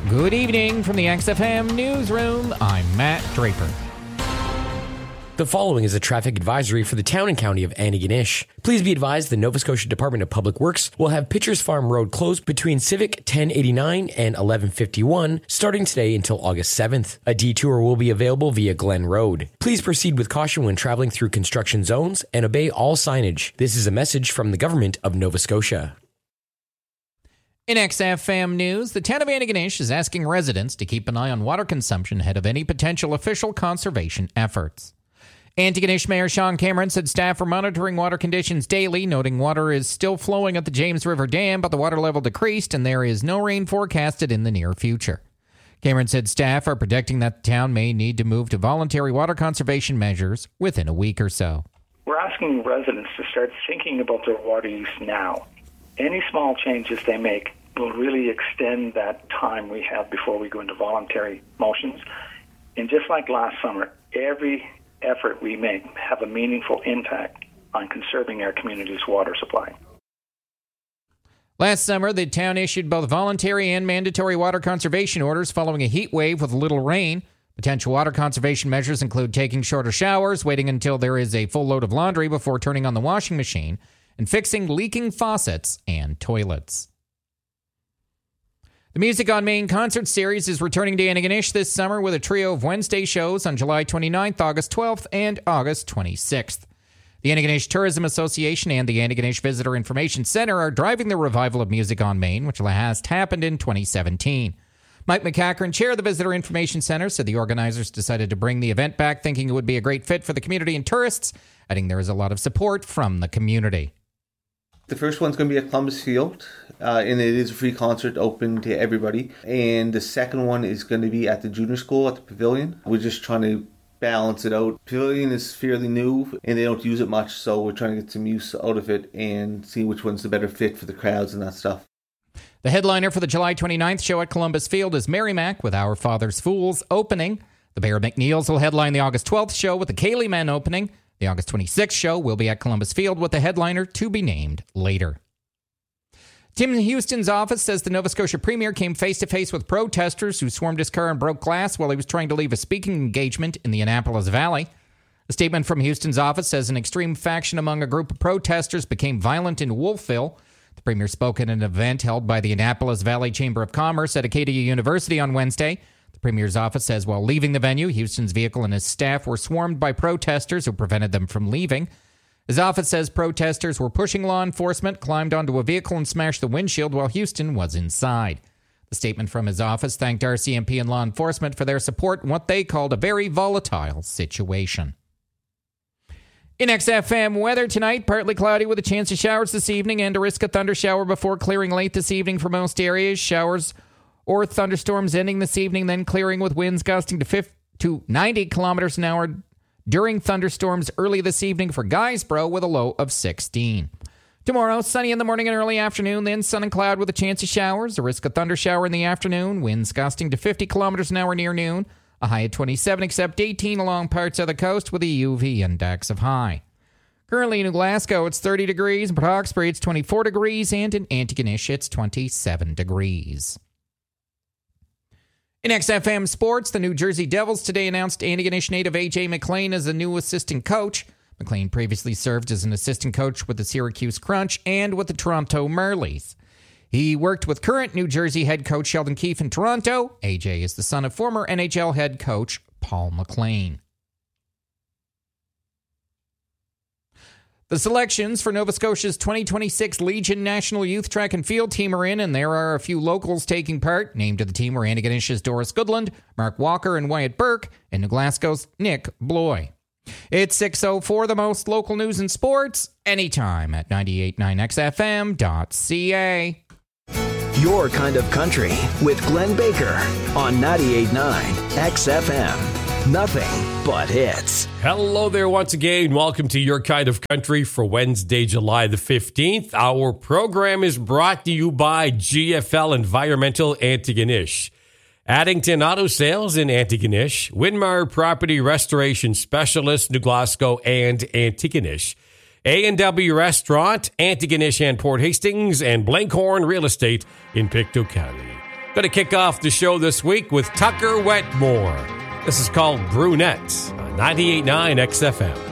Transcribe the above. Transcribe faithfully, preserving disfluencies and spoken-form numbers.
Good evening from the X F M Newsroom. I'm Matt Draper. The following is a traffic advisory for the town and county of Antigonish. Please be advised the Nova Scotia Department of Public Works will have Pitchers Farm Road closed between Civic ten eighty-nine and eleven fifty-one starting today until August seventh. A detour will be available via Glen Road. Please proceed with caution when traveling through construction zones and obey all signage. This is a message from the Government of Nova Scotia. In X F M News, the town of Antigonish is asking residents to keep an eye on water consumption ahead of any potential official conservation efforts. Antigonish Mayor Sean Cameron said staff are monitoring water conditions daily, noting water is still flowing at the James River Dam, but the water level decreased and there is no rain forecasted in the near future. Cameron said staff are predicting that the town may need to move to voluntary water conservation measures within a week or so. We're asking residents to start thinking about their water use now. Any small changes they make will really extend that time we have before we go into voluntary motions. And just like last summer, every effort we make have a meaningful impact on conserving our community's water supply. Last summer, the town issued both voluntary and mandatory water conservation orders following a heat wave with little rain. Potential water conservation measures include taking shorter showers, waiting until there is a full load of laundry before turning on the washing machine, and fixing leaking faucets and toilets. The Music on Main concert series is returning to Antigonish this summer with a trio of Wednesday shows on July twenty-ninth, August twelfth, and August twenty-sixth. The Antigonish Tourism Association and the Antigonish Visitor Information Center are driving the revival of Music on Main, which last happened in twenty seventeen. Mike McCachran, chair of the Visitor Information Center, said the organizers decided to bring the event back thinking it would be a great fit for the community and tourists, adding there is a lot of support from the community. The first one's going to be at Columbus Field, uh, and it is a free concert open to everybody. And the second one is going to be at the junior school at the Pavilion. We're just trying to balance it out. Pavilion is fairly new, and they don't use it much, so we're trying to get some use out of it and see which one's the better fit for the crowds and that stuff. The headliner for the July twenty-ninth show at Columbus Field is Mary Mac with Our Father's Fools opening. The Bear McNeils will headline the August twelfth show with the Cayley Men opening. The August twenty-sixth show will be at Columbus Field with the headliner to be named later. Tim Houston's office says the Nova Scotia Premier came face-to-face with protesters who swarmed his car and broke glass while he was trying to leave a speaking engagement in the Annapolis Valley. A statement from Houston's office says an extreme faction among a group of protesters became violent in Wolfville. The Premier spoke at an event held by the Annapolis Valley Chamber of Commerce at Acadia University on Wednesday. The Premier's office says while leaving the venue, Houston's vehicle and his staff were swarmed by protesters who prevented them from leaving. His office says protesters were pushing law enforcement, climbed onto a vehicle and smashed the windshield while Houston was inside. The statement from his office thanked R C M P and law enforcement for their support in what they called a very volatile situation. In X F M weather tonight, partly cloudy with a chance of showers this evening and a risk of thunder shower before clearing late this evening for most areas. Showers or thunderstorms ending this evening, then clearing with winds gusting to fifty to ninety kilometers an hour during thunderstorms early this evening for Guysborough with a low of sixteen. Tomorrow, sunny in the morning and early afternoon, then sun and cloud with a chance of showers, a risk of thunder shower in the afternoon, winds gusting to fifty kilometers an hour near noon, a high of twenty-seven except eighteen along parts of the coast with a U V index of high. Currently in Glasgow, it's thirty degrees, in Port Hawkesbury, it's twenty-four degrees, and in Antigonish, it's twenty-seven degrees. In X F M Sports, the New Jersey Devils today announced Antigonish native A J McLean as the new assistant coach. McLean previously served as an assistant coach with the Syracuse Crunch and with the Toronto Marlies. He worked with current New Jersey head coach Sheldon Keefe in Toronto. A J is the son of former N H L head coach Paul McLean. The selections for Nova Scotia's twenty twenty-six Legion National Youth Track and Field team are in, and there are a few locals taking part. Named to the team were Antigonish's Doris Goodland, Mark Walker, and Wyatt Burke, and New Glasgow's Nick Bloy. It's six oh four, the most local news and sports, anytime at ninety-eight point nine X F M dot C A. Your Kind of Country with Glenn Baker on ninety-eight point nine X F M. Nothing but hits. Hello there once again. Welcome to Your Kind of Country for Wednesday, July the fifteenth. Our program is brought to you by G F L Environmental Antigonish, Addington Auto Sales in Antigonish, Winmar Property Restoration Specialist, New Glasgow and Antigonish, A and W Restaurant, Antigonish and Port Hastings, and Blankhorn Real Estate in Pictou County. Going to kick off the show this week with Tucker Wetmore. This is called Brunette on ninety-eight point nine X F M.